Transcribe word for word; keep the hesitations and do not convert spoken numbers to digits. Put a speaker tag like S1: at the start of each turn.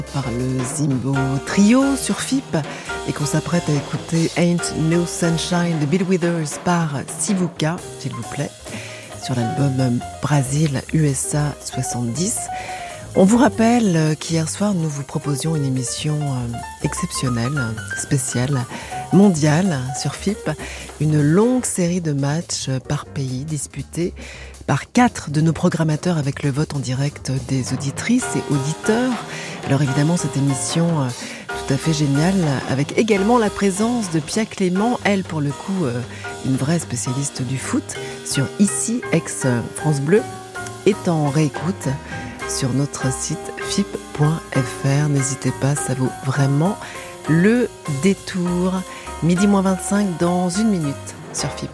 S1: Par le Zimbo Trio sur F I P et qu'on s'apprête à écouter Ain't No Sunshine de Bill Withers par Sivuca, s'il vous plaît, sur l'album Brazil U S A soixante-dix. On vous rappelle qu'hier soir, nous vous proposions une émission exceptionnelle, spéciale, mondiale sur F I P. Une longue série de matchs par pays disputés par quatre de nos programmateurs avec le vote en direct des auditrices et auditeurs. Alors évidemment, cette émission euh, tout à fait géniale, avec également la présence de Pia Clément, elle pour le coup, euh, une vraie spécialiste du foot, sur Ici, ex-France Bleu, est en réécoute sur notre site F I P point F R. N'hésitez pas, ça vaut vraiment le détour. Midi moins vingt-cinq dans une minute sur F I P.